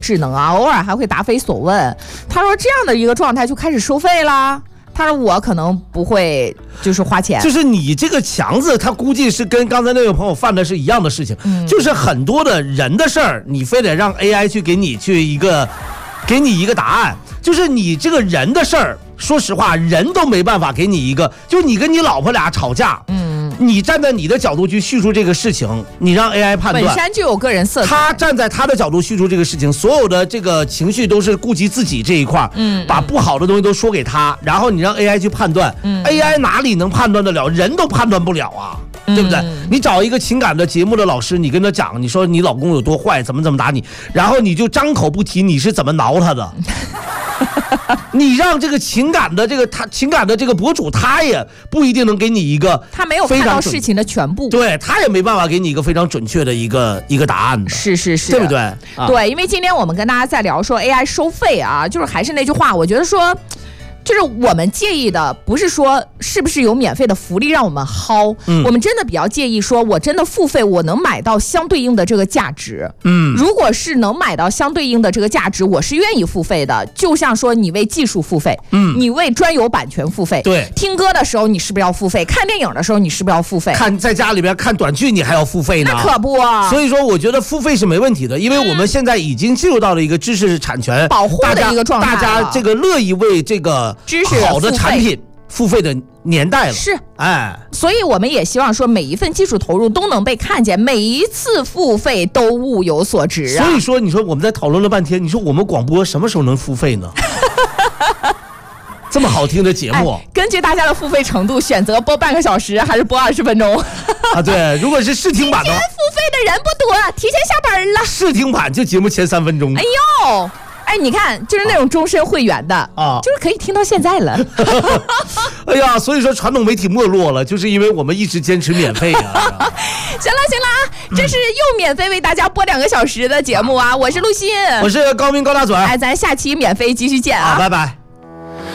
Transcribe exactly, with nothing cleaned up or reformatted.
智能啊，偶尔还会答非所问。他说这样的一个状态就开始收费啦。他说我可能不会就是花钱， 就是你这个强子他估计是跟刚才那位朋友犯的是一样的事情、嗯、就是很多的人的事儿你非得让 A I 去给你去一个给你一个答案，就是你这个人的事儿说实话人都没办法给你一个，就是你跟你老婆俩吵架，嗯，你站在你的角度去叙述这个事情，你让 A I 判断本身就有个人色彩， 他站在他的角度叙述这个事情，所有的这个情绪都是顾及自己这一块，嗯，把不好的东西都说给他，然后你让 A I 去判断，嗯 ，A I 哪里能判断得了？人都判断不了啊。对不对、嗯？你找一个情感的节目的老师，你跟他讲，你说你老公有多坏，怎么怎么打你，然后你就张口不提你是怎么挠他的。你让这个情感的这个他情感的这个博主，他也不一定能给你一个， 他没有看到事情的全部， 对他也没办法给你一个非常准确的一个一个答案的， 是是是， 对不对？ 啊、对，因为今天我们跟大家在聊说 A I 收费啊，就是还是那句话，我觉得说。就是我们介意的不是说是不是有免费的福利让我们薅、嗯、我们真的比较介意说我真的付费我能买到相对应的这个价值，嗯，如果是能买到相对应的这个价值，我是愿意付费的。就像说你为技术付费，嗯，你为专有版权付费， 对， 听歌的时候你是不是要付费，看电影的时候你是不是要付费， 看在家里边看短剧你还要付费呢， 那可不啊。 所以说我觉得付费是没问题的，因为我们现在已经进入到了一个知识产权保护的一个状态， 大家这个乐意为这个知识好的产品付费的年代了， 是， 哎， 所以我们也希望说每一份技术投入都能被看见，每一次付费都物有所值啊。 所以说，你说我们在讨论了半天，你说我们广播什么时候能付费呢？这么好听的节目、 哎，根据大家的付费程度选择播半个小时还是播二十分钟啊？对，如果是试听版的话， 今天付费的人不多，提前下班了。 试听版就节目前三分钟。 哎呦。哎，你看，就是那种终身会员的啊，就是可以听到现在了。 哎呀，所以说传统媒体没落了，就是因为我们一直坚持免费啊。 行了行了啊，这是又免费为大家播两个小时的节目啊！我是陆欣， 我是高明高大嘴， 哎，咱下期免费继续见啊， 啊拜拜。